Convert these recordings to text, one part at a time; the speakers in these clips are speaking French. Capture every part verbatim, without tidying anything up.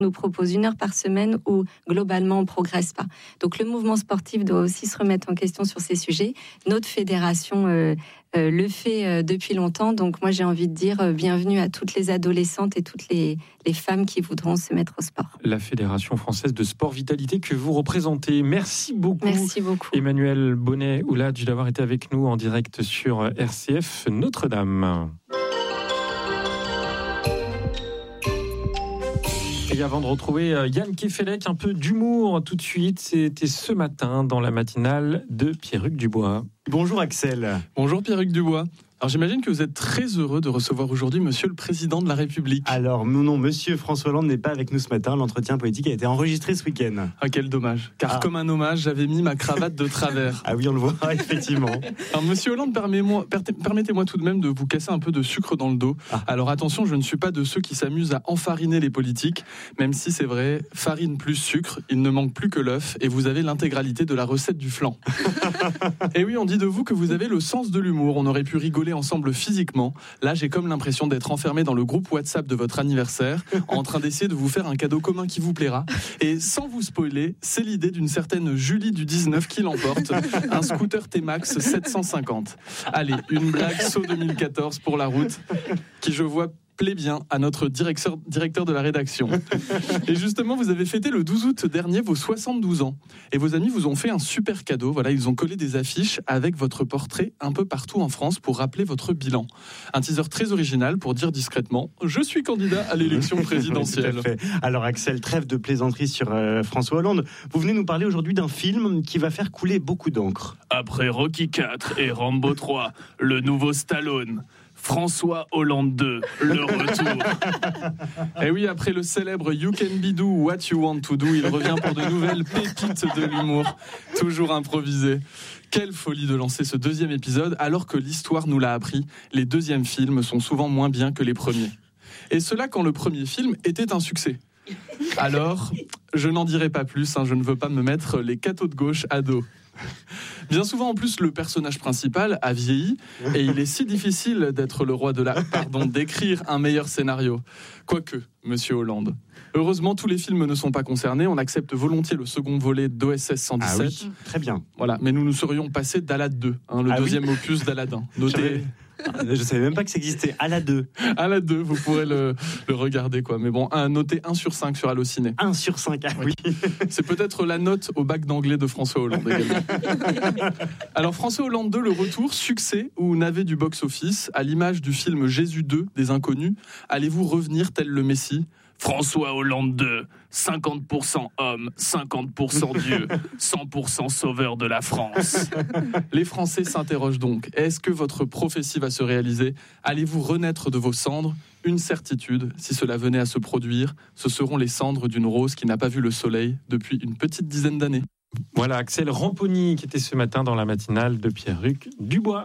nous propose une heure par semaine où globalement on progresse pas. Donc le mouvement sportif doit aussi se remettre en question sur ces sujets. Notre fédération euh, euh, le fait euh, depuis longtemps. Donc moi j'ai envie de dire euh, bienvenue à toutes les adolescentes et toutes les, les femmes qui voudront se mettre au sport. La Fédération française de sport vitalité que vous représentez. Merci beaucoup. Merci beaucoup. Emmanuel Bonnet-Ouladj d'avoir été avec nous en direct sur R C F Notre-Dame. Et avant de retrouver Yann Kefelec, un peu d'humour tout de suite, c'était ce matin dans la matinale de Pierruc Dubois. Bonjour Axel. Bonjour Pierruc Dubois. Alors j'imagine que vous êtes très heureux de recevoir aujourd'hui Monsieur le Président de la République. Alors non, non, Monsieur François Hollande n'est pas avec nous ce matin. L'entretien politique a été enregistré ce week-end. Ah quel dommage, car ah. comme un hommage, j'avais mis ma cravate de travers. Ah oui, on le voit, effectivement. Alors Monsieur Hollande, permettez-moi, permettez-moi tout de même de vous casser un peu de sucre dans le dos. Ah. Alors attention, je ne suis pas de ceux qui s'amusent à enfariner les politiques, même si c'est vrai, farine plus sucre, il ne manque plus que l'œuf, et vous avez l'intégralité de la recette du flan. Et oui, on dit de vous que vous avez le sens de l'humour. On aurait pu rigoler ensemble physiquement. Là, j'ai comme l'impression d'être enfermé dans le groupe WhatsApp de votre anniversaire, en train d'essayer de vous faire un cadeau commun qui vous plaira. Et sans vous spoiler, c'est l'idée d'une certaine Julie du dix-neuf qui l'emporte, un scooter T-Max sept cent cinquante. Allez, une blague saut deux mille quatorze pour la route, qui je vois plaît bien à notre directeur, directeur de la rédaction. Et justement, vous avez fêté le douze août dernier vos soixante-douze ans. Et vos amis vous ont fait un super cadeau. Voilà, ils ont collé des affiches avec votre portrait un peu partout en France pour rappeler votre bilan. Un teaser très original pour dire discrètement « Je suis candidat à l'élection présidentielle ». Tout à fait. Alors Axel, trêve de plaisanterie sur euh, François Hollande. Vous venez nous parler aujourd'hui d'un film qui va faire couler beaucoup d'encre. Après Rocky quatre et Rambo trois, le nouveau Stallone. François Hollande deux, le retour. Et oui, après le célèbre You Can Be Do What You Want To Do, il revient pour de nouvelles pépites de l'humour, toujours improvisées. Quelle folie de lancer ce deuxième épisode, alors que l'histoire nous l'a appris, les deuxièmes films sont souvent moins bien que les premiers. Et cela quand le premier film était un succès. Alors, je n'en dirai pas plus, hein, je ne veux pas me mettre les cathos de gauche à dos. Bien souvent, en plus, le personnage principal a vieilli et il est si difficile d'être le roi de la... Pardon, d'écrire un meilleur scénario. Quoique, Monsieur Hollande. Heureusement, tous les films ne sont pas concernés. On accepte volontiers le second volet d'O S S cent dix-sept. Ah oui, très bien. Voilà, mais nous nous serions passés d'Alad deux, hein, le ah deuxième oui opus d'Aladin. Notez... Je savais même pas que ça existait. À la deux. À la deux, vous pourrez le, le regarder, quoi. Mais bon, un, noté un sur cinq sur Allociné. un sur cinq, ah oui. C'est peut-être la note au bac d'anglais de François Hollande également. Alors, François Hollande deux, le retour, succès ou navet du box-office, à l'image du film Jésus deux des Inconnus, allez-vous revenir tel le Messie ? François Hollande deux, cinquante pour cent homme, cinquante pour cent Dieu, cent pour cent sauveur de la France. Les Français s'interrogent donc, est-ce que votre prophétie va se réaliser ? Allez-vous renaître de vos cendres ? Une certitude, si cela venait à se produire, ce seront les cendres d'une rose qui n'a pas vu le soleil depuis une petite dizaine d'années. Voilà, Axel Ramponi qui était ce matin dans la matinale de Pierruc Dubois.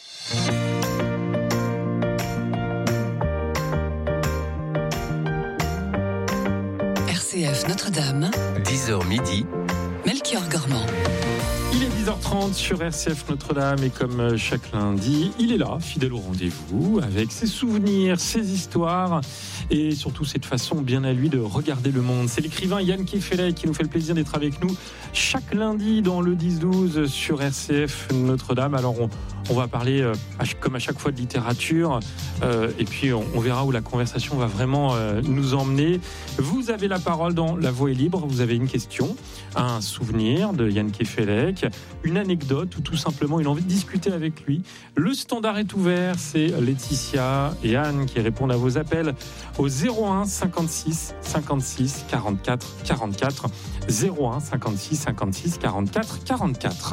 R C F Notre-Dame, dix heures midi, Melchior Gormand. Il est dix heures trente sur R C F Notre-Dame et comme chaque lundi, il est là, fidèle au rendez-vous, avec ses souvenirs, ses histoires et surtout cette façon bien à lui de regarder le monde. C'est l'écrivain Yann Kefelec qui nous fait le plaisir d'être avec nous chaque lundi dans le dix douze sur R C F Notre-Dame. Alors on, on va parler euh, comme à chaque fois de littérature euh, et puis on, on verra où la conversation va vraiment euh, nous emmener. Vous avez la parole dans La Voix est libre, vous avez une question, un souvenir de Yann Kefelec, une anecdote ou tout simplement une envie de discuter avec lui. Le standard est ouvert, c'est Laetitia et Anne qui répondent à vos appels au zéro un cinquante-six cinquante-six quarante-quatre quarante-quatre zéro un cinquante-six cinquante-six quarante-quatre quarante-quatre.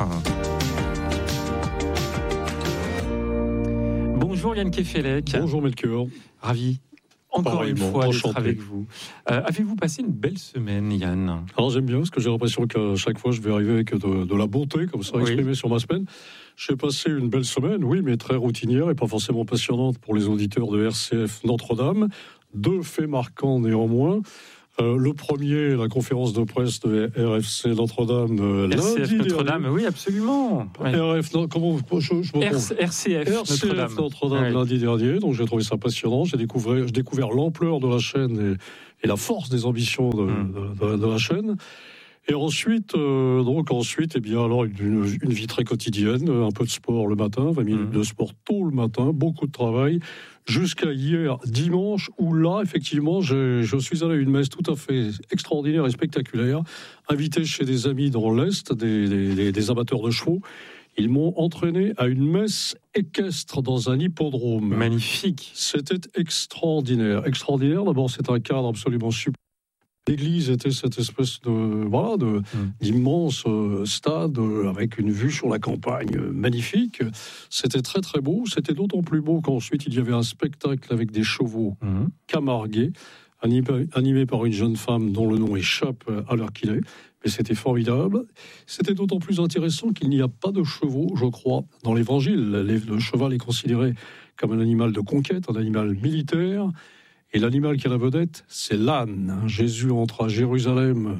Bonjour Yann Kefelec. Bonjour Melchior. Ravi. Encore Pareil, une bon, fois enchanté. d'être avec vous. Euh, avez-vous passé une belle semaine, Yann ? Alors j'aime bien parce que j'ai l'impression qu'à chaque fois je vais arriver avec de, de la bonté, comme ça, exprimée oui. sur ma semaine. J'ai passé une belle semaine, oui, mais très routinière et pas forcément passionnante pour les auditeurs de R C F Notre-Dame. Deux faits marquants néanmoins. Euh, le premier, la conférence de presse de R F C Notre-Dame euh, R C F lundi Notre-Dame, dernier. oui, absolument. Ouais. R F, non, comment je, je me R C F, R C F R C F Notre-Dame, Notre-Dame ouais. lundi dernier, donc j'ai trouvé ça passionnant. J'ai découvert, j'ai découvert l'ampleur de la chaîne et la force des ambitions de, mmh. de, de, de la chaîne. Et ensuite, euh, donc ensuite, eh bien, alors une, une vie très quotidienne, un peu de sport le matin, vingt minutes mmh. de sport tôt le matin, beaucoup de travail, jusqu'à hier dimanche où là, effectivement, je, je suis allé à une messe tout à fait extraordinaire et spectaculaire, invité chez des amis dans l'Est, des, des, des amateurs de chevaux. Ils m'ont entraîné à une messe équestre dans un hippodrome. Magnifique. C'était extraordinaire. Extraordinaire. D'abord, c'est un cadre absolument super. L'église était cette espèce de voilà de, mmh. d'immense euh, stade euh, avec une vue sur la campagne euh, magnifique. C'était très très beau. C'était d'autant plus beau qu'ensuite il y avait un spectacle avec des chevaux mmh. camargués, animé, animé par une jeune femme dont le nom échappe à l'heure qu'il est. Mais c'était formidable. C'était d'autant plus intéressant qu'il n'y a pas de chevaux, je crois, dans l'Évangile. Le cheval est considéré comme un animal de conquête, un animal militaire. Et l'animal qui a la vedette, c'est l'âne. Jésus entre à Jérusalem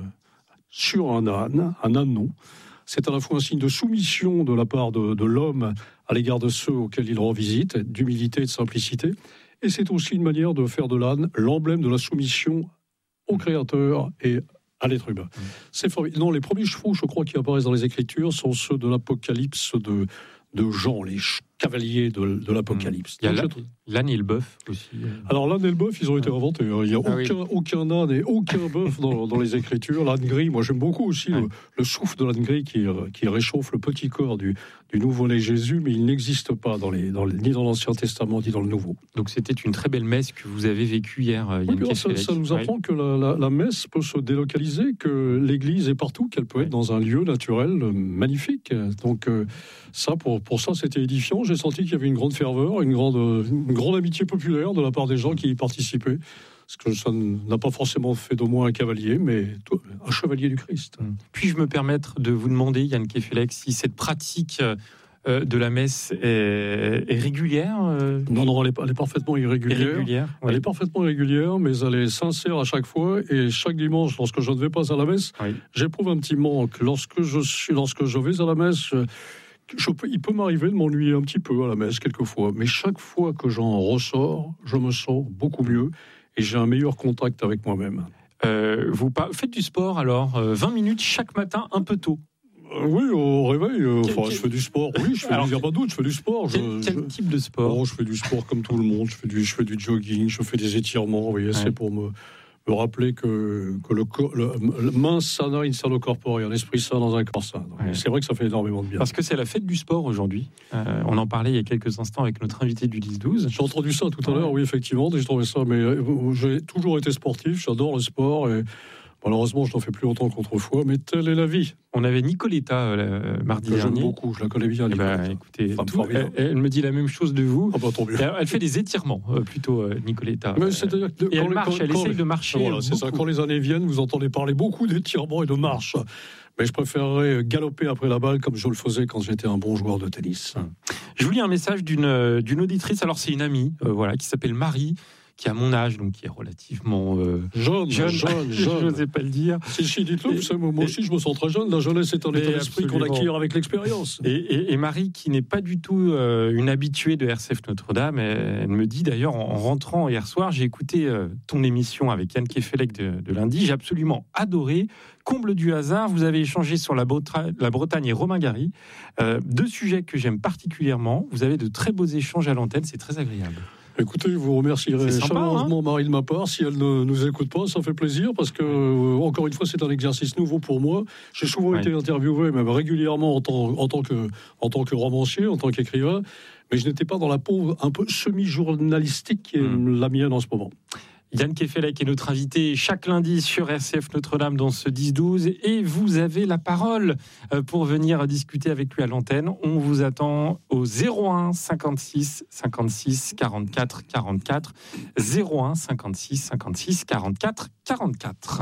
sur un âne, un ânon. C'est à la fois un signe de soumission de la part de, de l'homme à l'égard de ceux auxquels il rend visite, d'humilité et de simplicité. Et c'est aussi une manière de faire de l'âne l'emblème de la soumission au Créateur et à l'être humain. Mmh. C'est formidable. Non, les premiers chevaux, je crois, qui apparaissent dans les Écritures sont ceux de l'Apocalypse de, de Jean, les cavaliers de, de l'Apocalypse. Il y a la, l'âne et le bœuf aussi. Alors l'âne et le bœuf, ils ont été inventés. Il n'y a ah, aucun, oui. aucun âne et aucun bœuf dans, dans les Écritures. L'âne gris, moi j'aime beaucoup aussi ouais. le, le souffle de l'âne gris qui, qui réchauffe le petit corps du, du nouveau-né Jésus, mais il n'existe pas dans les, dans les, ni dans l'Ancien Testament ni dans le Nouveau. Donc c'était une très belle messe que vous avez vécue hier. Oui, alors, ça, ça nous apprend ouais. que la, la, la messe peut se délocaliser, que l'Église est partout, qu'elle peut ouais. être dans un lieu naturel magnifique. Donc euh, ça, pour, pour ça, c'était édifiant. J'ai senti qu'il y avait une grande ferveur, une grande, une grande amitié populaire de la part des gens qui y participaient. Parce que ça n'a pas forcément fait de moi un cavalier, mais un chevalier du Christ. Puis-je me permettre de vous demander, Yann Kefelec, si cette pratique euh, de la messe est, est régulière euh... Non, non, elle est, elle est parfaitement irrégulière. irrégulière oui. Elle est parfaitement irrégulière, mais elle est sincère à chaque fois. Et chaque dimanche, lorsque je ne vais pas à la messe, oui. j'éprouve un petit manque. Lorsque je, suis, lorsque je vais à la messe... Je, Je peux, il peut m'arriver de m'ennuyer un petit peu à la messe quelquefois, mais chaque fois que j'en ressors, je me sens beaucoup mieux et j'ai un meilleur contact avec moi-même. Euh, vous faites du sport alors, euh, vingt minutes chaque matin, un peu tôt. Euh, oui, au réveil, euh, quel, enfin, quel... je fais du sport. Oui, je fais alors, du, y a pas de doute, je fais du sport. Quel, je, quel je... type de sport? Oh, je fais du sport comme tout le monde. Je fais du, je fais du jogging, je fais des étirements. Vous voyez, ouais. c'est pour me me rappeler que, que le, le, le mince sana in sano corpore, un esprit sain dans un corps sain. Ouais. C'est vrai que ça fait énormément de bien. Parce que c'est la fête du sport aujourd'hui. Euh, on en parlait il y a quelques instants avec notre invité du dix douze. J'ai entendu ça tout à ouais. l'heure, oui, effectivement. J'ai trouvé ça, mais j'ai toujours été sportif, j'adore le sport et malheureusement, je n'en fais plus autant qu'autrefois, mais telle est la vie. On avait Nicoletta euh, mardi que dernier. J'aime beaucoup, je la connais bien. Eh ben, écoutez, tout, elle, elle me dit la même chose de vous. Ah bah, tant mieux. Elle, elle fait des étirements, euh, plutôt, euh, Nicoletta. Mais c'est-à-dire que et quand elle les, marche, quand, elle quand essaye les, de marcher. Voilà, c'est ça. Quand les années viennent, vous entendez parler beaucoup d'étirements et de marche. Mais je préférerais galoper après la balle comme je le faisais quand j'étais un bon joueur de tennis. Je vous lis un message d'une, d'une auditrice. Alors, c'est une amie, euh, voilà, qui s'appelle Marie, qui a mon âge, donc qui est relativement euh, jeune, jeune, jeune, jeune. Je n'osais pas le dire. Si, si, dites-le, et, moi et, aussi je me sens très jeune. La jeunesse est un état d'esprit qu'on acquiert avec l'expérience. Et, et, et Marie, qui n'est pas du tout euh, une habituée de R C F Notre-Dame, elle, elle me dit d'ailleurs, en, en rentrant hier soir, j'ai écouté euh, ton émission avec Yann Kefelec de, de lundi, j'ai absolument adoré. Comble du hasard, vous avez échangé sur la, Breta- la Bretagne et Romain Gary, euh, deux sujets que j'aime particulièrement. Vous avez de très beaux échanges à l'antenne, c'est très agréable. Écoutez, je vous remercierai sympa, chaleureusement, hein Marie, de ma part. Si elle ne nous écoute pas, ça fait plaisir parce que, euh, encore une fois, c'est un exercice nouveau pour moi. J'ai souvent ouais. été interviewé, même régulièrement en tant, en, tant que, en tant que romancier, en tant qu'écrivain, mais je n'étais pas dans la peau un peu semi-journalistique qui est mmh. la mienne en ce moment. Yann Kefelec est notre invité chaque lundi sur R C F Notre-Dame dans ce dix douze et vous avez la parole pour venir discuter avec lui à l'antenne. On vous attend au zéro un cinquante-six cinquante-six quarante-quatre quarante-quatre zéro un cinquante-six cinquante-six quarante-quatre quarante-quatre.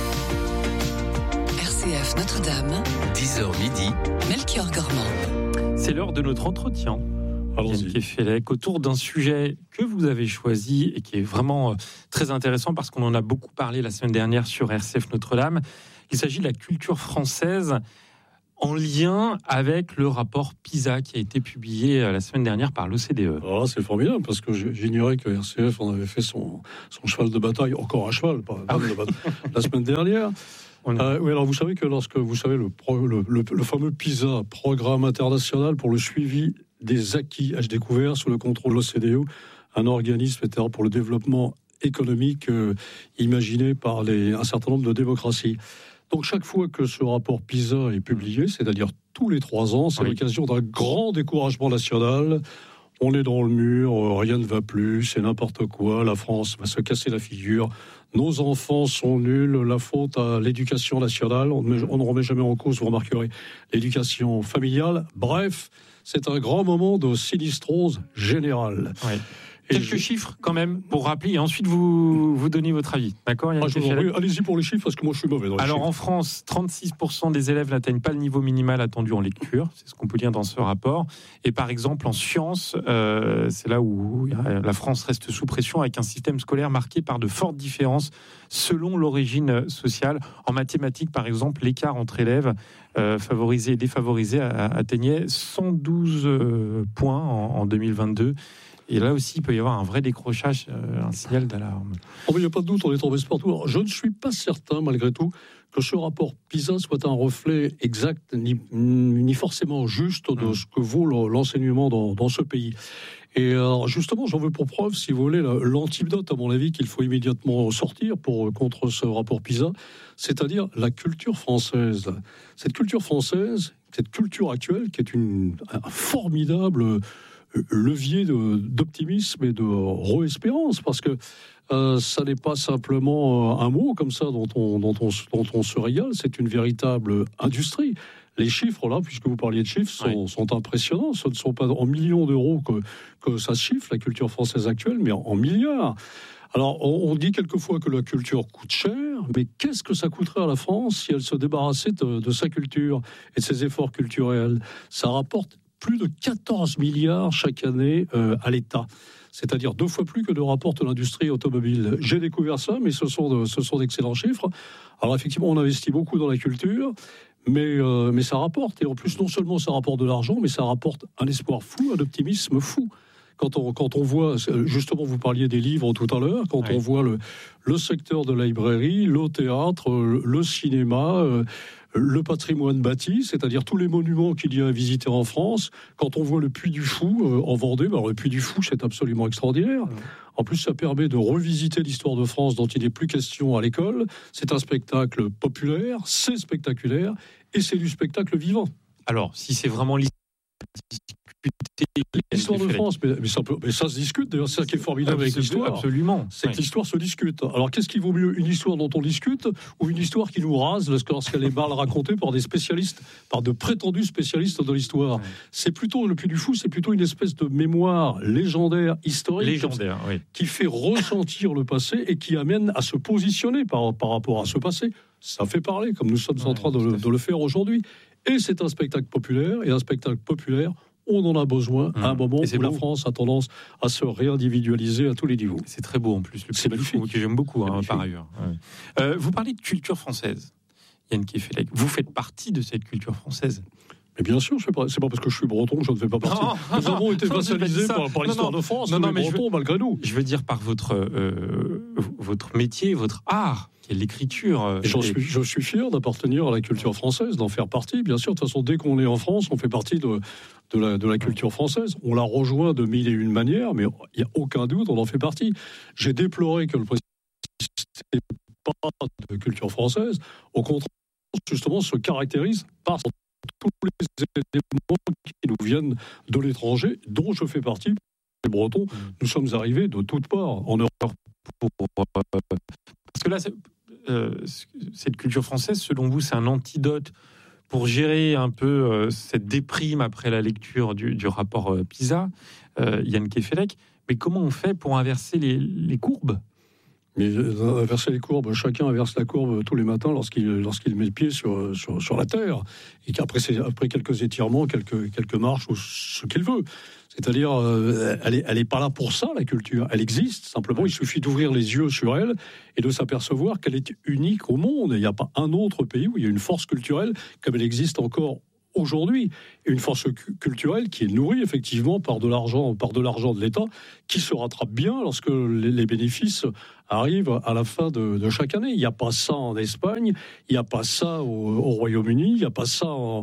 R C F Notre-Dame, dix heures midi, Melchior Gormand. C'est l'heure de notre entretien. Yann Kefelec, autour d'un sujet que vous avez choisi et qui est vraiment très intéressant parce qu'on en a beaucoup parlé la semaine dernière sur R C F Notre-Dame. Il s'agit de la culture française en lien avec le rapport PISA qui a été publié la semaine dernière par l'O C D E. Ah, c'est formidable, parce que j'ignorais que R C F en avait fait son, son cheval de bataille, encore un cheval, pas ah oui. de bataille, la semaine dernière. On... Euh, oui, alors vous savez que lorsque vous savez le, le, le, le fameux PISA, Programme international pour le suivi des acquis âge découvert sous le contrôle de l'O C D E, un organisme et cetera, pour le développement économique euh, imaginé par les, un certain nombre de démocraties. Donc chaque fois que ce rapport PISA est publié, c'est-à-dire tous les trois ans, c'est oui. l'occasion d'un grand découragement national. On est dans le mur, rien ne va plus, c'est n'importe quoi, la France va se casser la figure, nos enfants sont nuls, la faute à l'éducation nationale, on ne, on ne remet jamais en cause, vous remarquerez, l'éducation familiale. Bref, c'est un grand moment de sinistrose générale. Oui. Quelques je... chiffres quand même pour rappeler et ensuite vous, vous donnez votre avis. D'accord, ah, je oui, allez-y pour les chiffres parce que moi je suis mauvais dans les Alors chiffres. En France, trente-six pour cent des élèves n'atteignent pas le niveau minimal attendu en lecture. C'est ce qu'on peut lire dans ce rapport. Et par exemple en sciences, euh, c'est là où la France reste sous pression avec un système scolaire marqué par de fortes différences selon l'origine sociale. En mathématiques par exemple, l'écart entre élèves euh, favorisés et défavorisés atteignait cent douze euh, points en, en deux mille vingt-deux. Et là aussi, il peut y avoir un vrai décrochage, euh, un signal d'alarme. Oh, il n'y a pas de doute, on est tombé partout. Alors, je ne suis pas certain, malgré tout, que ce rapport PISA soit un reflet exact, ni, ni forcément juste de ce que vaut l'enseignement dans, dans ce pays. Et alors, justement, j'en veux pour preuve, si vous voulez, l'antidote, à mon avis, qu'il faut immédiatement sortir pour, contre ce rapport PISA, c'est-à-dire la culture française. Cette culture française, cette culture actuelle, qui est une, un formidable levier de, d'optimisme et de re-espérance, parce que euh, ça n'est pas simplement un mot comme ça dont on, dont on, dont on se régale, c'est une véritable industrie. Les chiffres, là, puisque vous parliez de chiffres, sont, oui. sont impressionnants. Ce ne sont pas en millions d'euros que, que ça se chiffre, la culture française actuelle, mais en, en milliards. Alors, on, on dit quelquefois que la culture coûte cher, mais qu'est-ce que ça coûterait à la France si elle se débarrassait de, de sa culture et de ses efforts culturels ? Ça rapporte plus de quatorze milliards chaque année euh, à l'État. C'est-à-dire deux fois plus que ne rapporte l'industrie automobile. J'ai découvert ça, mais ce sont, de, ce sont d'excellents chiffres. Alors effectivement, on investit beaucoup dans la culture, mais, euh, mais ça rapporte. Et en plus, non seulement ça rapporte de l'argent, mais ça rapporte un espoir fou, un optimisme fou. Quand on, quand on voit, justement, vous parliez des livres tout à l'heure, quand oui. on voit le, le secteur de la librairie, le théâtre, le cinéma, euh, le patrimoine bâti, c'est-à-dire tous les monuments qu'il y a à visiter en France. Quand on voit le Puy du Fou euh, en Vendée, ben le Puy du Fou, c'est absolument extraordinaire. En plus, ça permet de revisiter l'histoire de France dont il n'est plus question à l'école. C'est un spectacle populaire, c'est spectaculaire, et c'est du spectacle vivant. Alors, si c'est vraiment l'histoire... L'histoire de France, mais, mais, ça peut, mais ça se discute, d'ailleurs, c'est ça qui est formidable avec l'histoire. Absolument. C'est que l'histoire se discute. Alors, qu'est-ce qui vaut mieux, une histoire dont on discute ou une histoire qui nous rase lorsqu'elle est mal racontée par des spécialistes, par de prétendus spécialistes de l'histoire ? Ouais. C'est plutôt, le Puy du Fou, c'est plutôt une espèce de mémoire légendaire, historique, légendaire, oui. qui fait ressentir le passé et qui amène à se positionner par, par rapport à ce passé. Ça fait parler, comme nous sommes ouais, en train de le, de le faire aujourd'hui. Et c'est un spectacle populaire, et un spectacle populaire, on en a besoin mmh. à un moment où beau. La France a tendance à se réindividualiser à tous les niveaux. C'est très beau en plus, le c'est magnifique. Que j'aime beaucoup hein, par ailleurs. Ouais. Euh, vous parlez de culture française, Yann Kefelec. Vous faites partie de cette culture française. Mais bien sûr, c'est pas, c'est pas parce que je suis breton que je ne fais pas partie. Non, nous avons été vassalisés par, par l'histoire non, non, de France, non, non, mais bretons, veux, malgré nous. Je veux dire par votre, euh, votre métier, votre art, qui est l'écriture. Euh, et j'en suis, je suis fier d'appartenir à la culture française, d'en faire partie. Bien sûr, de toute façon, dès qu'on est en France, on fait partie de, de, la, de la culture française. On la rejoint de mille et une manières, mais il n'y a aucun doute, on en fait partie. J'ai déploré que le président n'ait pas de culture française. Au contraire, justement, se caractérise par tous les éléments qui nous viennent de l'étranger, dont je fais partie. Les Bretons, nous sommes arrivés de toutes parts en Europe. Pour, euh, parce que là, euh, cette culture française, selon vous, c'est un antidote pour gérer un peu euh, cette déprime après la lecture du, du rapport euh, PISA, euh, Yann Kefelec. Mais comment on fait pour inverser les, les courbes ? Mais inverser les courbes, chacun inverse la courbe tous les matins lorsqu'il, lorsqu'il met le pied sur, sur, sur la terre. Et qu'après après quelques étirements, quelques, quelques marches, ou ce qu'il veut. C'est-à-dire, euh, elle n'est elle est pas là pour ça, la culture. Elle existe, simplement, il suffit d'ouvrir les yeux sur elle et de s'apercevoir qu'elle est unique au monde. Il n'y a pas un autre pays où il y a une force culturelle comme elle existe encore aujourd'hui, une force cu- culturelle qui est nourrie effectivement par de l'argent, par de l'argent de l'État, qui se rattrape bien lorsque les, les bénéfices arrivent à la fin de, de chaque année. Il n'y a pas ça en Espagne, il n'y a pas ça au, au Royaume-Uni, il n'y a pas ça en,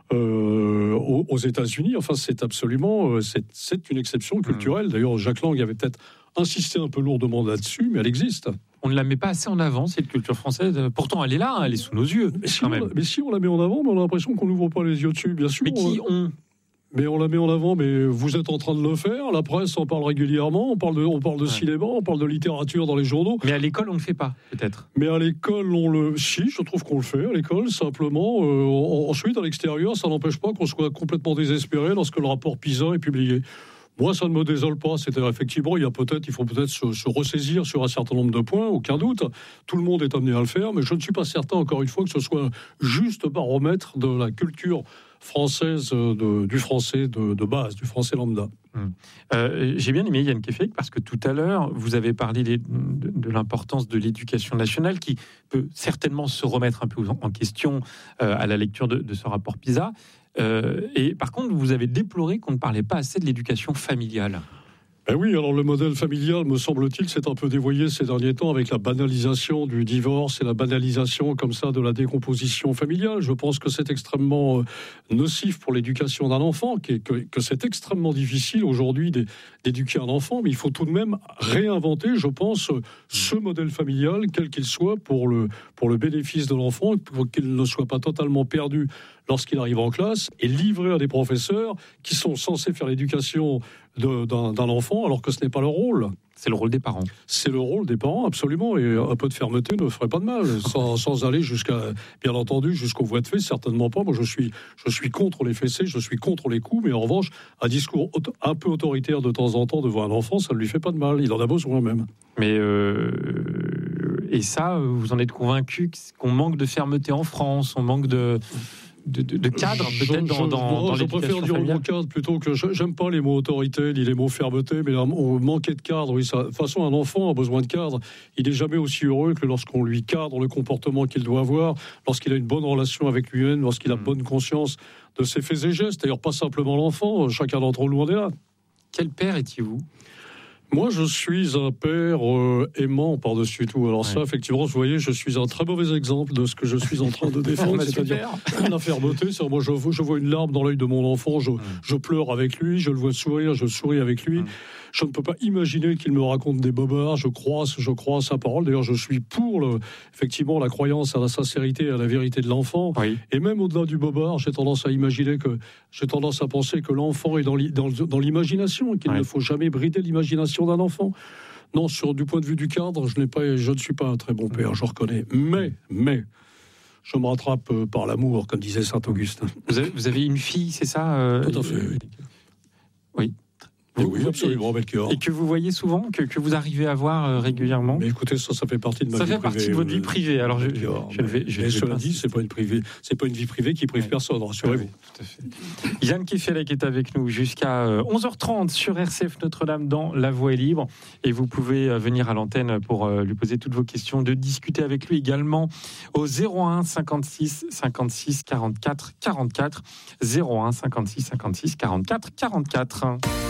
euh, aux, aux États-Unis. Enfin, c'est absolument, c'est, c'est une exception culturelle. D'ailleurs, Jacques Lang avait peut-être insisté un peu lourdement là-dessus, mais elle existe. On ne la met pas assez en avant, cette culture française. Pourtant, elle est là, elle est sous nos yeux. Mais si, quand on, même. mais si on la met en avant, mais on a l'impression qu'on n'ouvre pas les yeux dessus, bien sûr. Mais qui ont Mais on la met en avant, mais vous êtes en train de le faire. La presse en parle régulièrement. On parle de, on parle de ouais. cinéma, on parle de littérature dans les journaux. Mais à l'école, on ne le fait pas, peut-être. Mais à l'école, on le. Si, je trouve qu'on le fait à l'école, simplement. Euh, ensuite, à l'extérieur, ça n'empêche pas qu'on soit complètement désespéré lorsque le rapport PISA est publié. Moi, ça ne me désole pas. C'est-à-dire, effectivement, il y a peut-être, il faut peut-être se, se ressaisir sur un certain nombre de points, aucun doute. Tout le monde est amené à le faire, mais je ne suis pas certain, encore une fois, que ce soit juste baromètre de la culture française, de, du français de, de base, du français lambda. Hum. Euh, j'ai bien aimé Yann Keffek parce que tout à l'heure, vous avez parlé de, de, de l'importance de l'éducation nationale qui peut certainement se remettre un peu en, en question euh, à la lecture de, de ce rapport PISA. Euh, et par contre, vous avez déploré qu'on ne parlait pas assez de l'éducation familiale. Ben oui, alors le modèle familial, me semble-t-il, s'est un peu dévoyé ces derniers temps avec la banalisation du divorce et la banalisation comme ça de la décomposition familiale. Je pense que c'est extrêmement euh, nocif pour l'éducation d'un enfant, que, que, que c'est extrêmement difficile aujourd'hui d'éduquer un enfant, mais il faut tout de même réinventer, je pense, ce modèle familial, quel qu'il soit, pour le, pour le bénéfice de l'enfant, pour qu'il ne soit pas totalement perdu lorsqu'il arrive en classe, et livré à des professeurs qui sont censés faire l'éducation de, d'un, d'un enfant, alors que ce n'est pas leur rôle. C'est le rôle des parents. C'est le rôle des parents, absolument, et un peu de fermeté ne ferait pas de mal, sans, sans aller jusqu'à, bien entendu, jusqu'aux voies de fait, certainement pas. Moi, je suis, je suis contre les fessées, je suis contre les coups, mais en revanche, un discours auto, un peu autoritaire de temps en temps devant un enfant, ça ne lui fait pas de mal, il en a besoin même. Mais... Euh... Et ça, vous en êtes convaincu qu'on manque de fermeté en France, on manque de... De, de, de cadre peut-être je, dans, dans, je, dans je préfère dire le mot cadre plutôt que je, j'aime pas les mots autorité ni les mots fermeté, mais on manquait de cadre. Oui, ça, de toute façon, un enfant a besoin de cadre. Il n'est jamais aussi heureux que lorsqu'on lui cadre le comportement qu'il doit avoir, lorsqu'il a une bonne relation avec lui-même, lorsqu'il a mmh. bonne conscience de ses faits et gestes. D'ailleurs, pas simplement l'enfant. Chacun d'entre nous en est là. Quel père étiez-vous ? Moi, je suis un père euh, aimant par-dessus tout. Alors ouais. ça, effectivement, vous voyez, je suis un très mauvais exemple de ce que je suis en train de défendre, c'est-à-dire la fermeté. C'est, moi, je, je vois une larme dans l'œil de mon enfant, je, mmh. je pleure avec lui, je le vois sourire, je souris avec lui. Mmh. Je ne peux pas imaginer qu'il me raconte des bobards. Je crois, je crois à sa parole. D'ailleurs, je suis pour le, effectivement la croyance à la sincérité et à la vérité de l'enfant. Oui. Et même au-delà du bobard, j'ai tendance à imaginer que, j'ai tendance à penser que l'enfant est dans, dans, dans l'imagination, qu'il oui. ne faut jamais brider l'imagination d'un enfant. Non, sur du point de vue du cadre, je n'ai pas, je ne suis pas un très bon père, je reconnais. Mais, mais. Je me rattrape par l'amour, comme disait saint Augustin. Vous avez, vous avez une fille, c'est ça euh, Tout à fait. Oui. oui. Vous, oui, absolument, et, Melchior. Et que vous voyez souvent, que, que vous arrivez à voir euh, régulièrement. Mais écoutez, ça, ça fait partie de ma ça vie privée. Ça fait partie de votre vie privée. Alors, je, je, je ne vais, je mais vais cela pas dit, c'est pas une privée, c'est pas une vie privée qui prive ouais. personne, rassurez-vous. Oui, tout à fait. Yann Keffek est avec nous jusqu'à onze heures trente sur R C F Notre-Dame dans La Voix est libre. Et vous pouvez venir à l'antenne pour lui poser toutes vos questions, de discuter avec lui également au zéro un cinquante-six cinquante-six quarante-quatre quarante-quatre. zéro un cinquante-six cinquante-six quarante-quatre quarante-quatre.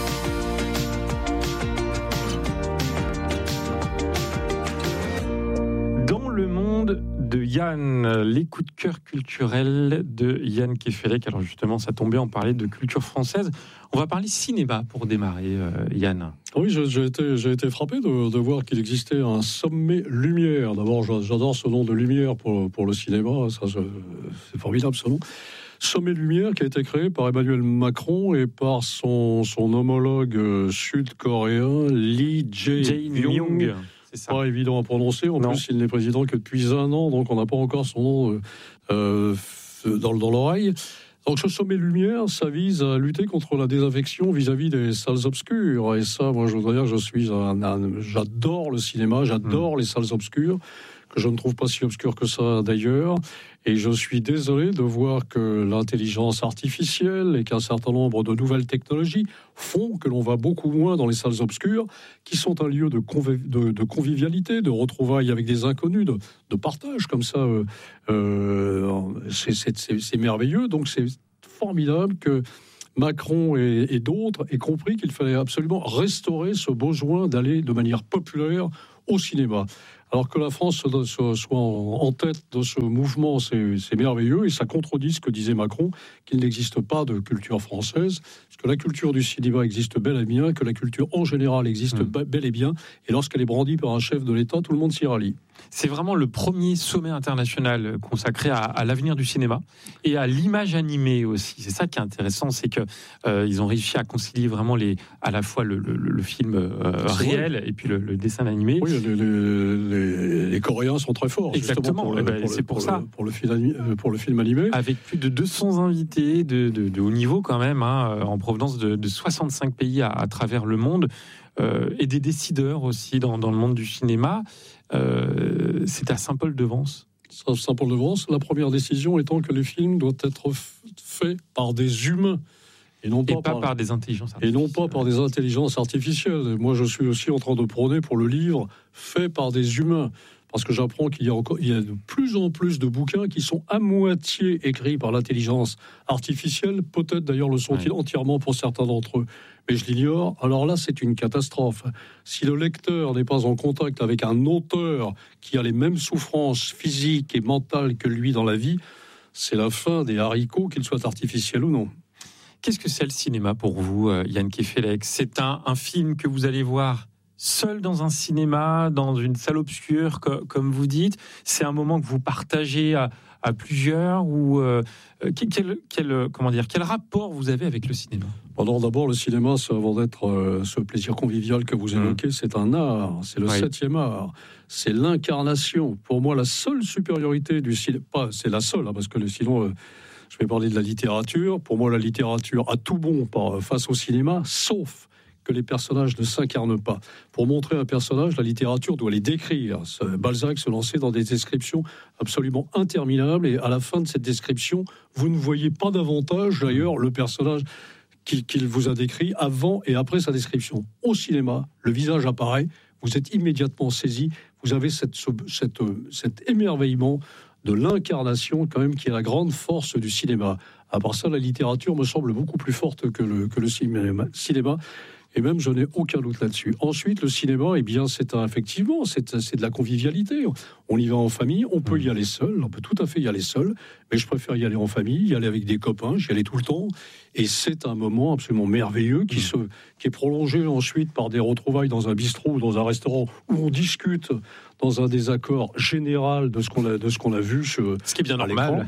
Le monde de Yann, les coups de cœur culturels de Yann Keffek. Alors justement, ça tombait, on parlait de culture française. On va parler cinéma pour démarrer, euh, Yann. Oui, j'ai, j'ai, été, j'ai été frappé de, de voir qu'il existait un sommet Lumière. D'abord, j'adore ce nom de Lumière pour, pour le cinéma. Ça, je, c'est formidable ce nom. Sommet Lumière qui a été créé par Emmanuel Macron et par son, son homologue sud-coréen Lee Jae-myung. C'est pas évident à prononcer. En non. plus, il n'est président que depuis un an, donc on n'a pas encore son nom euh, dans, dans l'oreille. Donc, ce sommet Lumière, ça vise à lutter contre la désaffection vis-à-vis des salles obscures. Et ça, moi, je voudrais dire, je suis un, un, j'adore le cinéma, j'adore mmh. les salles obscures, que je ne trouve pas si obscures que ça d'ailleurs. Et je suis désolé de voir que l'intelligence artificielle et qu'un certain nombre de nouvelles technologies font que l'on va beaucoup moins dans les salles obscures, qui sont un lieu de, conviv- de, de convivialité, de retrouvailles avec des inconnus, de, de partage comme ça. Euh, euh, c'est, c'est, c'est, c'est merveilleux. Donc c'est formidable que Macron et, et d'autres aient compris qu'il fallait absolument restaurer ce besoin d'aller de manière populaire au cinéma. Alors que la France soit en tête de ce mouvement, c'est, c'est merveilleux, et ça contredit ce que disait Macron, qu'il n'existe pas de culture française, parce que la culture du cinéma existe bel et bien, que la culture en général existe mmh. bel et bien, et lorsqu'elle est brandie par un chef de l'État, tout le monde s'y rallie. C'est vraiment le premier sommet international consacré à, à l'avenir du cinéma et à l'image animée aussi. C'est ça qui est intéressant, c'est que euh, ils ont réussi à concilier vraiment les, à la fois le, le, le film euh, réel vrai. et puis le, le dessin animé. Oui, les, les, les Coréens sont très forts. Exactement. Pour le, ben, pour c'est le, pour, pour ça. Le, pour, le film, pour le film animé. Avec plus de deux cents invités de, de, de haut niveau quand même, hein, en provenance de, de soixante-cinq pays à, à travers le monde, euh, et des décideurs aussi dans, dans le monde du cinéma. Euh, c'est à Saint-Paul-de-Vence. Saint-Paul-de-Vence, la première décision étant que les films doivent être faits par des humains et non pas, et pas par, par des intelligences artificielles. Et non pas par des intelligences artificielles. Moi, je suis aussi en train de prôner pour le livre fait par des humains. Parce que j'apprends qu'il y a, encore, il y a de plus en plus de bouquins qui sont à moitié écrits par l'intelligence artificielle. Peut-être d'ailleurs le sont-ils ouais. entièrement pour certains d'entre eux. Mais je l'ignore. Alors là, c'est une catastrophe. Si le lecteur n'est pas en contact avec un auteur qui a les mêmes souffrances physiques et mentales que lui dans la vie, c'est la fin des haricots, qu'ils soient artificiels ou non. Qu'est-ce que c'est le cinéma pour vous, Yann Kefelec ? C'est un, un film que vous allez voir seul dans un cinéma, dans une salle obscure, co- comme vous dites. C'est un moment que vous partagez à, à plusieurs, ou euh, quel, quel, comment dire, quel rapport vous avez avec le cinéma ? Alors d'abord, le cinéma, avant d'être euh, ce plaisir convivial que vous évoquez, mmh. c'est un art, c'est le oui. septième art, c'est l'incarnation. Pour moi, la seule supériorité du cinéma, pas, c'est la seule, hein, parce que sinon, euh, je vais parler de la littérature. Pour moi, la littérature a tout bon par, face au cinéma, sauf que les personnages ne s'incarnent pas. Pour montrer un personnage, la littérature doit les décrire. Balzac se lançait dans des descriptions absolument interminables, et à la fin de cette description, vous ne voyez pas davantage, d'ailleurs, le personnage qu'il, qu'il vous a décrit avant et après sa description. Au cinéma, le visage apparaît, vous êtes immédiatement saisi, vous avez cette, cette, cet émerveillement de l'incarnation, quand même, qui est la grande force du cinéma. À part ça, la littérature me semble beaucoup plus forte que le, que le cinéma. cinéma. Et même, je n'ai aucun doute là-dessus. Ensuite, le cinéma, eh bien, c'est un, effectivement, c'est, c'est de la convivialité. On y va en famille, on peut y aller seul, on peut tout à fait y aller seul, mais je préfère y aller en famille, y aller avec des copains, j'y allais tout le temps. Et c'est un moment absolument merveilleux qui, se, qui est prolongé ensuite par des retrouvailles dans un bistrot ou dans un restaurant où on discute dans un désaccord général de ce qu'on a, de ce qu'on a vu. Ce, ce qui est bien normal.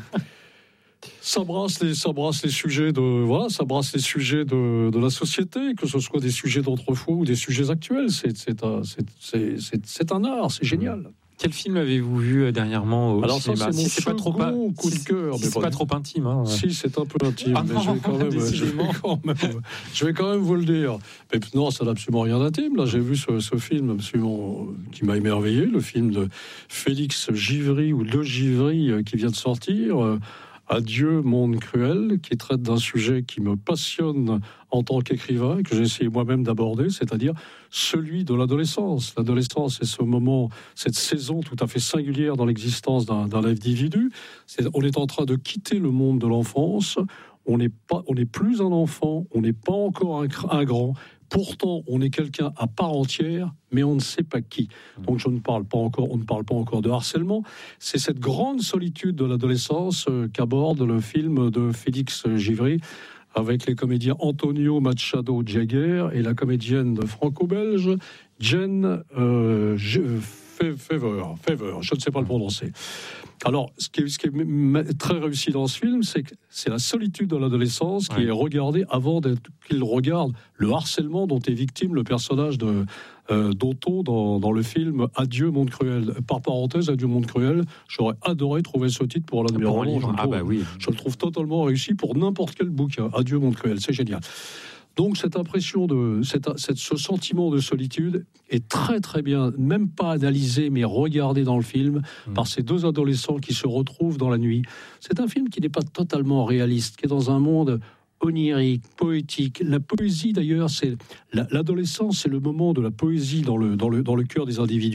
Ça brasse les, ça brasse les sujets de, voilà, ça brasse les sujets de, de la société, que ce soit des sujets d'autrefois ou des sujets actuels. C'est, c'est, un, c'est, c'est, c'est, c'est un art, c'est génial. Quel film avez-vous vu dernièrement au Alors cinéma ? Ça, c'est mon si c'est pas trop pas, coup de cœur. Si, si c'est pas trop intime. Hein, ouais. Si, c'est un peu intime, ah mais non, je, vais quand même, je, vais quand même, je vais quand même vous le dire. Mais non, ça n'a absolument rien d'intime. Là, j'ai vu ce, ce film absolument qui m'a émerveillé, le film de Félix Givry, ou de Givry, qui vient de sortir. Adieu, monde cruel, qui traite d'un sujet qui me passionne en tant qu'écrivain, et que j'ai essayé moi-même d'aborder, c'est-à-dire celui de l'adolescence. L'adolescence, c'est ce moment, cette saison tout à fait singulière dans l'existence d'un, d'un individu. C'est, on est en train de quitter le monde de l'enfance, on n'est pas, on n'est plus un enfant, on n'est pas encore un, un grand. Pourtant, on est quelqu'un à part entière, mais on ne sait pas qui. Donc, je ne parle pas encore, on ne parle pas encore de harcèlement. C'est cette grande solitude de l'adolescence euh, qu'aborde le film de Félix Givry, avec les comédiens Antonio Machado Jagger et la comédienne franco-belge Jen euh, Fever, Fever, je ne sais pas le prononcer. Alors, ce qui est, ce qui est très réussi dans ce film, c'est que c'est la solitude de l'adolescence qui ouais. est regardée avant qu'il regarde le harcèlement dont est victime le personnage de, euh, d'Otto dans, dans le film Adieu, monde cruel. Par parenthèse, Adieu, monde cruel, j'aurais adoré trouver ce titre pour l'un de mes romans. Je, ah bah oui. je le trouve totalement réussi pour n'importe quel bouquin. Adieu, monde cruel, c'est génial. Donc cette impression de cette, cette, ce sentiment de solitude est très très bien, même pas analysé mais regardé dans le film mmh. par ces deux adolescents qui se retrouvent dans la nuit. C'est un film qui n'est pas totalement réaliste, qui est dans un monde onirique, poétique. La poésie d'ailleurs, c'est la, l'adolescence, c'est le moment de la poésie dans le dans le dans le cœur des individus.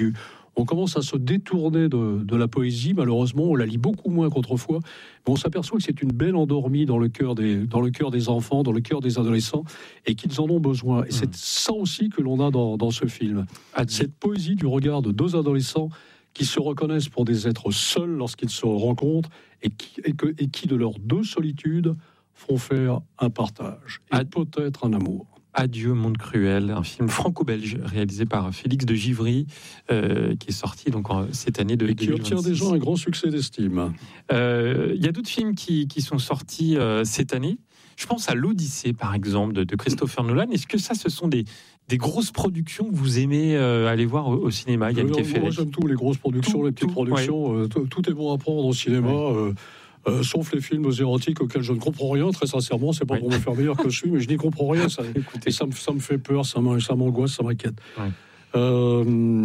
on commence à se détourner de, de la poésie. Malheureusement, on la lit beaucoup moins qu'autrefois. Mais on s'aperçoit que c'est une belle endormie dans le cœur des, dans le cœur des enfants, dans le cœur des adolescents, et qu'ils en ont besoin. Et mmh. c'est ça aussi que l'on a dans, dans ce film. Cette poésie du regard de deux adolescents qui se reconnaissent pour des êtres seuls lorsqu'ils se rencontrent, et qui, et que, et qui de leurs deux solitudes, font faire un partage, et Ad... peut-être un amour. Adieu Monde Cruel, un film franco-belge réalisé par Félix de Givry, euh, qui est sorti donc en, cette année de et qui obtient déjà un grand succès d'estime. Il euh, y a d'autres films qui, qui sont sortis euh, cette année. Je pense à l'Odyssée, par exemple, de, de Christopher Nolan. Est-ce que ça, ce sont des, des grosses productions que vous aimez euh, aller voir au, au cinéma, Yann Kefelec? Moi, j'aime tout, les grosses productions, tout, les petites tout, productions. Ouais. Euh, tout est bon à prendre au cinéma. Ouais. Euh, Euh, sauf les films érotiques auxquels je ne comprends rien, très sincèrement, c'est pas oui. pour me faire meilleur que je suis, mais je n'y comprends rien, ça, et ça, ça me fait peur, ça m'angoisse, ça m'inquiète. Oui. Euh,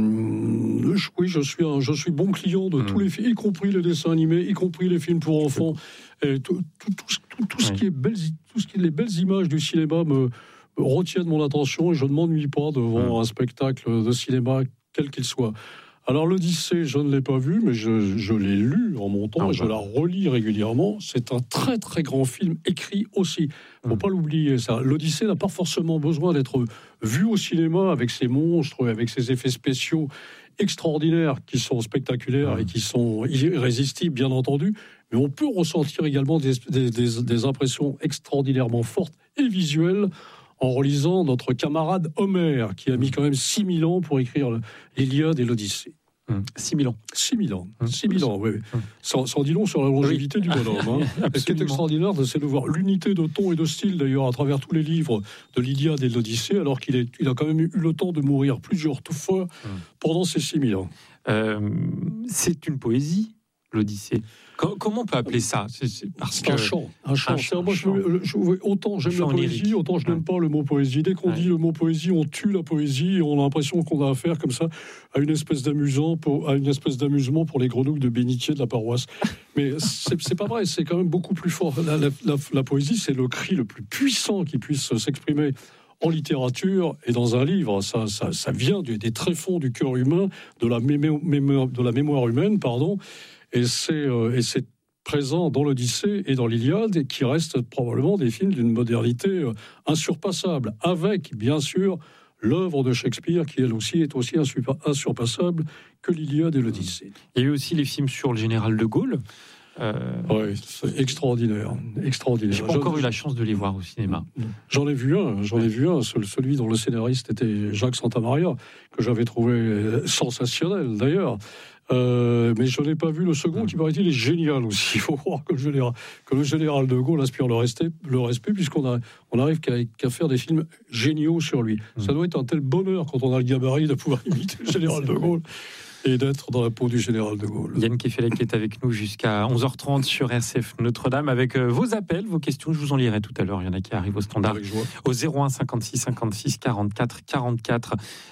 je, oui, je suis, un, je suis bon client de mmh. tous les films, y compris les dessins animés, y compris les films pour enfants, et tout, tout, tout, tout, tout oui. ce qui est belles, tout ce qui est les belles images du cinéma me, me retiennent mon attention, et je ne m'ennuie pas devant mmh. un spectacle de cinéma, quel qu'il soit. Alors l'Odyssée, je ne l'ai pas vu, mais je, je l'ai lu en montant ah, et je la relis régulièrement. C'est un très très grand film écrit aussi. Faut mmh. pas l'oublier ça. L'Odyssée n'a pas forcément besoin d'être vu au cinéma avec ses monstres, avec ses effets spéciaux extraordinaires qui sont spectaculaires mmh. et qui sont irrésistibles, bien entendu. Mais on peut ressentir également des, des, des, des impressions extraordinairement fortes et visuelles en relisant notre camarade Homère, qui a mis quand même six mille ans pour écrire l'Iliade et l'Odyssée. Mmh. six mille ans. six mille ans. Mmh. six mille ans, oui. Mmh. Sans, sans dis long sur la longévité oui. du bonhomme. Hein. Ce qui est extraordinaire, c'est de voir l'unité de ton et de style, d'ailleurs, à travers tous les livres de l'Iliade et de l'Odyssée, alors qu'il est, il a quand même eu le temps de mourir plusieurs fois mmh. pendant ces six mille ans. Euh, c'est une poésie, l'Odyssée. Comment on peut appeler ça? C'est, c'est parce que... Un chant. Un chant. Un chant, moi, un chant. Je, je, autant j'aime la poésie, lyrique. Autant je n'aime ouais. pas le mot poésie. Dès qu'on ouais. dit le mot poésie, on tue la poésie et on a l'impression qu'on a affaire comme ça à une espèce d'amusant pour, à une espèce d'amusement pour les grenouilles de bénitier de la paroisse. Mais c'est, c'est pas vrai, c'est quand même beaucoup plus fort. La, la, la, la poésie, c'est le cri le plus puissant qui puisse s'exprimer en littérature et dans un livre. Ça, ça, ça vient des, des tréfonds du cœur humain, de la, mémo, mémo, de la mémoire humaine, pardon. Et c'est, euh, et c'est présent dans l'Odyssée et dans l'Iliade, et qui restent probablement des films d'une modernité euh, insurpassable, avec, bien sûr, l'œuvre de Shakespeare, qui elle aussi est aussi insurpassable que l'Iliade et l'Odyssée. Il y a eu aussi les films sur le général de Gaulle. Euh... Oui, c'est extraordinaire, extraordinaire. J'ai pas encore eu la chance de les voir au cinéma. J'en ai vu un, j'en ai vu un, celui dont le scénariste était Jacques Santamaria, que j'avais trouvé sensationnel d'ailleurs. Euh, mais je n'ai pas vu le second, qui paraît-il est génial aussi. Il faut croire que le général, que le général de Gaulle inspire le respect, le respect puisqu'on a, on arrive qu'à, qu'à faire des films géniaux sur lui. Mmh. Ça doit être un tel bonheur quand on a le gabarit de pouvoir imiter le général de Gaulle et d'être dans la peau du général de Gaulle. Yann Kefelec est avec nous jusqu'à onze heures trente sur R C F Notre-Dame avec euh, vos appels, vos questions. Je vous en lirai tout à l'heure. Il y en a qui arrivent au standard au zéro un cinquante-six cinquante-six quarante-quatre quarante-quatre.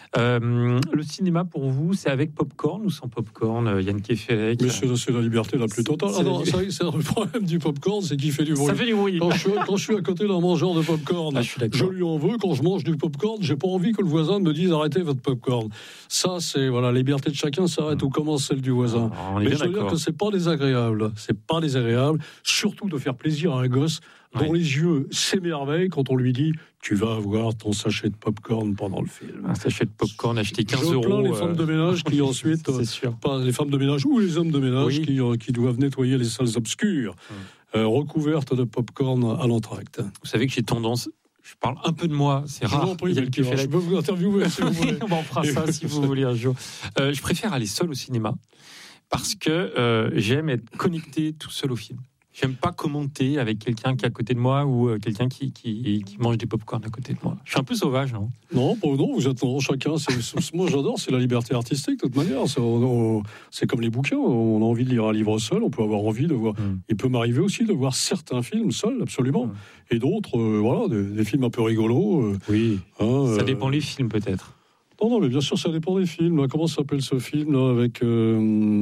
Euh, le cinéma pour vous, c'est avec popcorn ou sans popcorn, euh, Yann Kefelec? Mais c'est, c'est la liberté la plus totale. Ah non, ça, c'est le problème du popcorn, c'est qu'il fait du bruit. Ça fait du bruit. Quand je, quand je suis à côté d'un mangeur de popcorn, ah, je, je lui en veux. Quand je mange du popcorn, j'ai pas envie que le voisin me dise arrêtez votre popcorn. Ça, c'est voilà, la liberté de chacun s'arrête mmh. où commence celle du voisin. Ah, mais je veux dire que c'est pas désagréable. C'est pas désagréable, surtout de faire plaisir à un gosse dont ouais. les yeux s'émerveillent quand on lui dit tu vas avoir ton sachet de popcorn pendant le film. Un sachet de popcorn acheté quinze euros. Je plains les femmes de ménage qui ensuite, euh, pas les femmes de ménage ou les hommes de ménage oui. qui, euh, qui doivent nettoyer les salles obscures, hum. euh, recouvertes de popcorn à l'entracte. Vous savez que j'ai tendance. Je parle un peu de moi, c'est rare. Je, prie, qui fait la... je peux vous interviewer si vous voulez. On fera ça si vous voulez un jour. Euh, je préfère aller seul au cinéma parce que euh, j'aime être connecté tout seul au film. J'aime pas commenter avec quelqu'un qui est à côté de moi ou euh, quelqu'un qui, qui, qui mange des pop-corn à côté de moi. Je suis un peu sauvage, non? Non, non, vous êtes non, chacun. C'est, c'est, moi, j'adore, c'est la liberté artistique, de toute manière. C'est, on, c'est comme les bouquins. On a envie de lire un livre seul. On peut avoir envie de voir. Mm. Il peut m'arriver aussi de voir certains films seuls, absolument, mm. et d'autres, euh, voilà, des, des films un peu rigolos. Euh, oui. Hein, ça euh, dépend les films, peut-être. Non, non, mais bien sûr, ça dépend des films. Comment s'appelle ce film là, avec euh,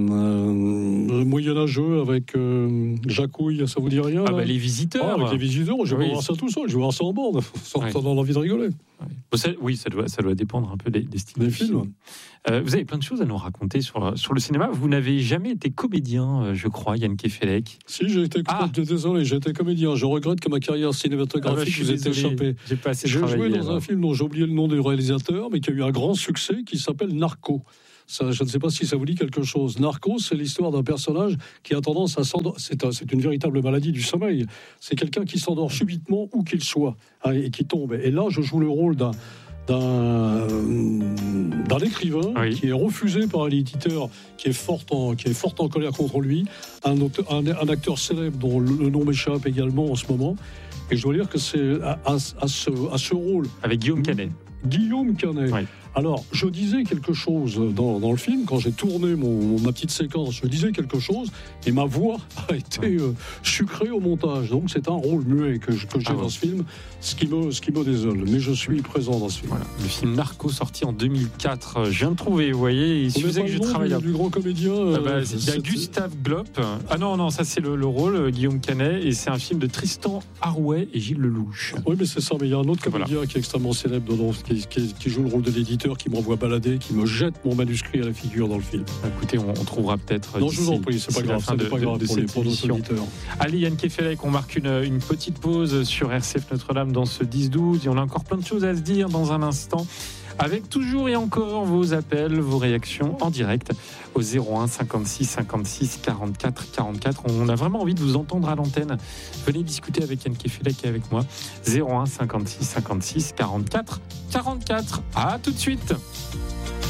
euh, moyenâgeux, avec euh, Jacouille, ça vous dit rien? Ah bah, les visiteurs. Ah, avec les visiteurs, je vais oui. voir ça tout seul, je vais voir ça en bande, sans ouais. avoir envie de rigoler. Ouais. Ça, oui, ça doit, ça doit dépendre un peu des, des styles des du films. film. Euh, vous avez plein de choses à nous raconter sur, sur le cinéma. Vous n'avez jamais été comédien, euh, je crois, Yann Kefelec. Si, j'ai été Ah. désolé, j'ai été comédien. Je regrette que ma carrière cinématographique Ah bah, vous ait échappé. J'ai pas assez J'ai joué travaillé, dans alors. un film dont j'ai oublié le nom du réalisateur, mais qui a eu un grand succès, qui s'appelle Narco. Ça, je ne sais pas si ça vous dit quelque chose. Narco, c'est l'histoire d'un personnage qui a tendance à s'endormir. C'est, un, c'est une véritable maladie du sommeil. C'est quelqu'un qui s'endort subitement où qu'il soit, hein, et qui tombe. Et là, je joue le rôle d'un d'un, d'un écrivain Oui. qui est refusé par un éditeur qui est fort en, qui est fort en colère contre lui, un, auteur, un, un acteur célèbre dont le, le nom m'échappe également en ce moment. Et je dois dire que c'est à, à, à, ce, à ce rôle... Avec Guillaume Canet. Guillaume Canet. Oui. Alors, je disais quelque chose dans, dans le film, quand j'ai tourné mon, ma petite séquence, je disais quelque chose, et ma voix a été euh, sucrée au montage. Donc, c'est un rôle muet que, je, que j'ai Ah dans bon. ce film, ce qui, me, ce qui me désole. Mais je suis présent dans ce film. Voilà. Le film Narco, sorti en deux mille quatre. Je viens de trouver, vous voyez, il On suffisait met que pas je le nom travaille du, un du grand comédien. Ah bah, euh, il y a c'est- Gustave Glopp. Ah non, non, ça c'est le, le rôle, euh, Guillaume Canet, et c'est un film de Tristan Harouet et Gilles Lelouch. Oui, mais c'est ça. Mais il y a un autre comédien Voilà. qui est extrêmement célèbre, dedans, qui, qui, qui joue le rôle de l'éditeur, qui m'envoie balader, qui me jette mon manuscrit à la figure dans le film. Écoutez, on, on trouvera peut-être. Non, je vous en d'ici- prie, c'est pas d'ici la grave. fin Ça n'est de- pas de- grave de pour, les, cette pour nos émission. auditeurs. Allez, Yann Kefelec, on marque une, une petite pause sur R C F Notre-Dame dans ce dix douze. Et on a encore plein de choses à se dire dans un instant. Avec toujours et encore vos appels, vos réactions en direct au zéro un cinquante-six cinquante-six quarante-quatre quarante-quatre. On a vraiment envie de vous entendre à l'antenne. Venez discuter avec Yann Kefelec et avec moi. zéro un cinquante-six cinquante-six quarante-quatre quarante-quatre. À tout de suite.